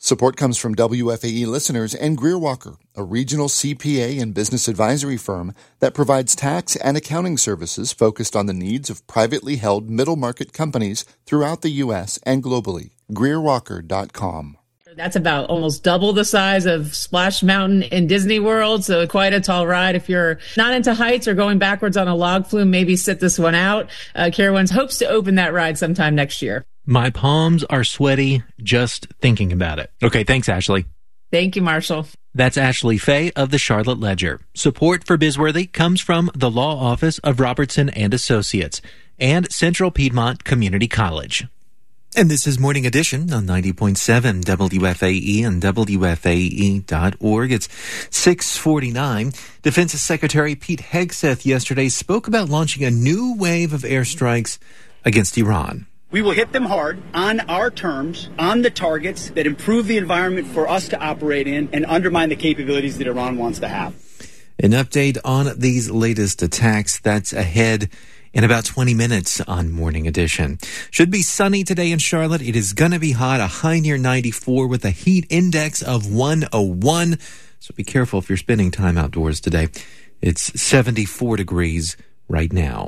Support comes from WFAE listeners and Greer Walker, a regional CPA and business advisory firm that provides tax and accounting services focused on the needs of privately held middle-market companies throughout the U.S. and globally. GreerWalker.com. That's about almost double the size of Splash Mountain in Disney World, so quite a tall ride. If you're not into heights or going backwards on a log flume, maybe sit this one out. Carowinds hopes to open that ride sometime next year. My palms are sweaty just thinking about it. Okay, thanks, Ashley. Thank you, Marshall. That's Ashley Fay of the Charlotte Ledger. Support for Bizworthy comes from the Law Office of Robertson and Associates and Central Piedmont Community College. And this is Morning Edition on 90.7 WFAE and WFAE.org. It's 6:49. Defense Secretary Pete Hegseth yesterday spoke about launching a new wave of airstrikes against Iran. We will hit them hard, on our terms, on the targets that improve the environment for us to operate in and undermine the capabilities that Iran wants to have. An update on these latest attacks, that's ahead in about 20 minutes on Morning Edition. Should be sunny today in Charlotte. It is going to be hot, a high near 94 with a heat index of 101. So be careful if you're spending time outdoors today. It's 74 degrees right now.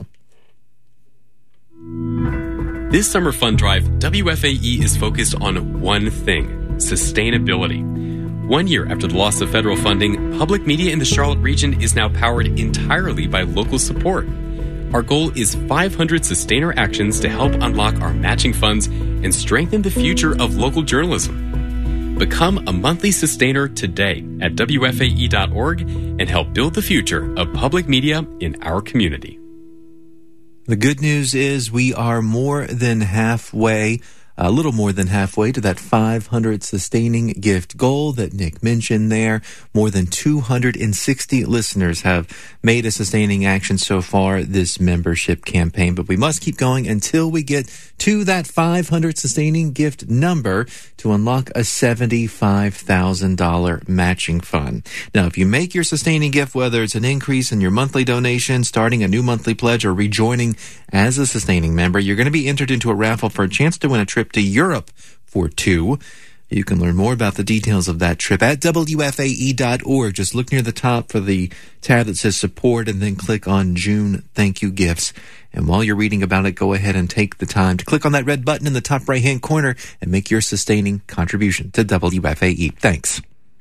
This summer fun drive, WFAE is focused on one thing: sustainability. 1 year after the loss of federal funding, public media in the Charlotte region is now powered entirely by local support. Our goal is 500 sustainer actions to help unlock our matching funds and strengthen the future of local journalism. Become a monthly sustainer today at WFAE.org and help build the future of public media in our community. The good news is we are more than halfway, a little more than halfway to that 500 sustaining gift goal that Nick mentioned there. More than 260 listeners have made a sustaining action so far this membership campaign, but we must keep going until we get to that 500 sustaining gift number to unlock a $75,000 matching fund. Now, if you make your sustaining gift, whether it's an increase in your monthly donation, starting a new monthly pledge, or rejoining as a sustaining member, you're going to be entered into a raffle for a chance to win a trip to Europe for two. You can learn more about the details of that trip at WFAE.org. Just look near the top for the tab that says support and then click on June Thank You Gifts. And while you're reading about it, go ahead and take the time to click on that red button in the top right-hand corner and make your sustaining contribution to WFAE. Thanks.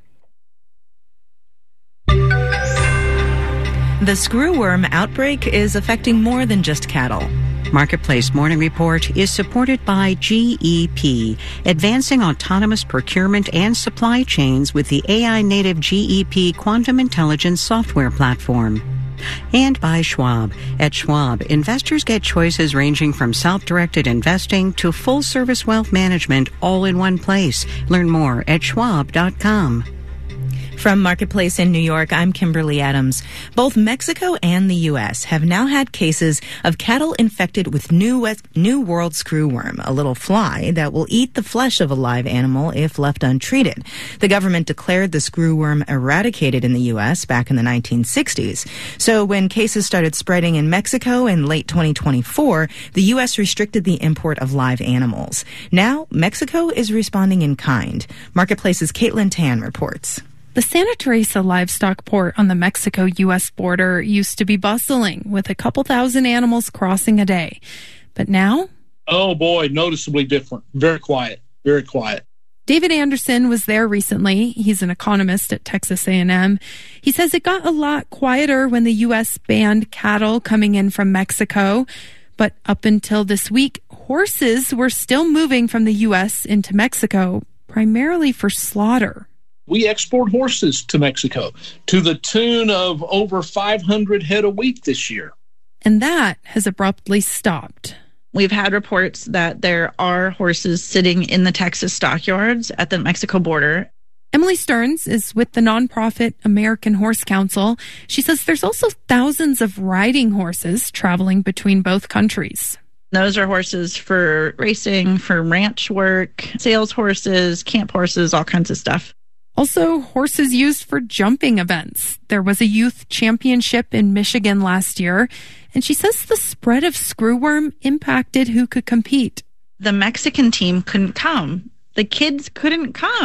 The screwworm outbreak is affecting more than just cattle. Marketplace Morning Report is supported by GEP, advancing autonomous procurement and supply chains with the AI-native GEP Quantum Intelligence software platform. And by Schwab. At Schwab, investors get choices ranging from self-directed investing to full-service wealth management all in one place. Learn more at schwab.com. From Marketplace in New York, I'm Kimberly Adams. Both Mexico and the U.S. have now had cases of cattle infected with New World screwworm, a little fly that will eat the flesh of a live animal if left untreated. The government declared the screwworm eradicated in the U.S. back in the 1960s. So when cases started spreading in Mexico in late 2024, the U.S. restricted the import of live animals. Now, Mexico is responding in kind. Marketplace's Caitlin Tan reports. The Santa Teresa livestock port on the Mexico-U.S. border used to be bustling with a couple thousand animals crossing a day. But now? Oh boy, noticeably different. Very quiet. Very quiet. David Anderson was there recently. He's an economist at Texas A&M. He says it got a lot quieter when the U.S. banned cattle coming in from Mexico. But up until this week, horses were still moving from the U.S. into Mexico, primarily for slaughter. We export horses to Mexico to the tune of over 500 head a week this year. And that has abruptly stopped. We've had reports that there are horses sitting in the Texas stockyards at the Mexico border. Emily Stearns is with the nonprofit American Horse Council. She says there's also thousands of riding horses traveling between both countries. Those are horses for racing, for ranch work, sales horses, camp horses, all kinds of stuff. Also, horses used for jumping events. There was a youth championship in Michigan last year, and she says the spread of screwworm impacted who could compete. The Mexican team couldn't come. The kids couldn't come.